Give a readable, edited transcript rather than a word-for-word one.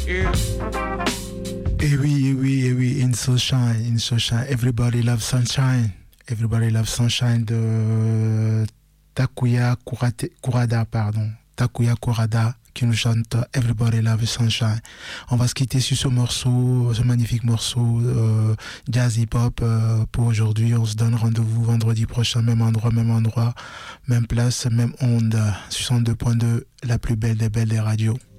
Eh oui, eh oui, eh oui, in sunshine, everybody loves sunshine. Everybody loves sunshine de Kurada, pardon. Takuya Kurada qui nous chante Everybody Loves Sunshine. On va se quitter sur ce morceau, ce magnifique morceau jazz hip-hop pour aujourd'hui. On se donne rendez-vous vendredi prochain, même endroit, même place, même onde, sur 102.2, la plus belle des radios.